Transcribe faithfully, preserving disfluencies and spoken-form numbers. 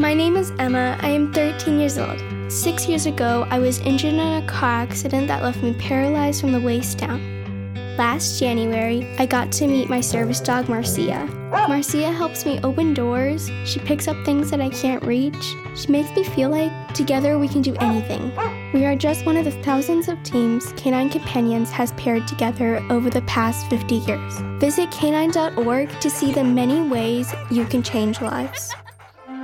My name is Emma. I am thirteen years old. Six years ago, I was injured in a car accident that left me paralyzed from the waist down. Last January, I got to meet my service dog, Marcia. Marcia helps me open doors. She picks up things that I can't reach. She makes me feel like together we can do anything. We are just one of the thousands of teams Canine Companions has paired together over the past fifty years. Visit canine dot org to see the many ways you can change lives.